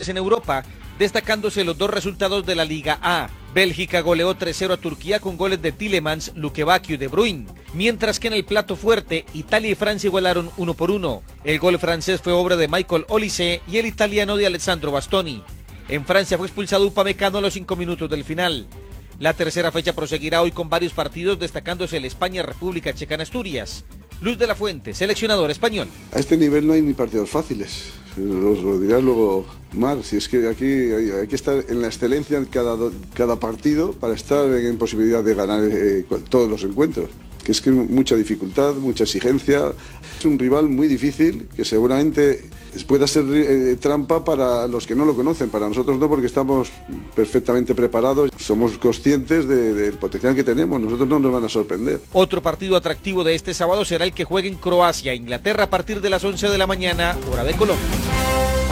en Europa, destacándose los dos resultados de la Liga A. Bélgica goleó 3-0 a Turquía con goles de Tielemans, Lukebakio y De Bruyne, mientras que en el plato fuerte, Italia y Francia igualaron 1-1. El gol francés fue obra de Michael Olise y el italiano de Alessandro Bastoni. En Francia fue expulsado Upamecano a los 5 minutos del final. La tercera fecha proseguirá hoy con varios partidos, destacándose el España-República Checa en Asturias. Luis de la Fuente, seleccionador español. A este nivel no hay ni partidos fáciles, lo dirá luego Mar, si es que aquí hay que estar en la excelencia en cada partido para estar en posibilidad de ganar todos los encuentros. Que es que mucha dificultad, mucha exigencia, es un rival muy difícil que seguramente pueda ser trampa para los que no lo conocen, para nosotros no, porque estamos perfectamente preparados, somos conscientes del potencial que tenemos, nosotros no nos van a sorprender. Otro partido atractivo de este sábado será el que juegue en Croacia, Inglaterra, a partir de las 11 de la mañana, hora de Colombia.